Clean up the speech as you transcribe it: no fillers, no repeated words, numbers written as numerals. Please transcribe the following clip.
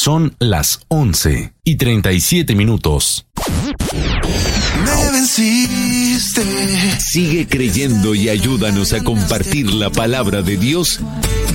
Son las 11:37. Me venciste. Sigue creyendo y ayúdanos a compartir la palabra de Dios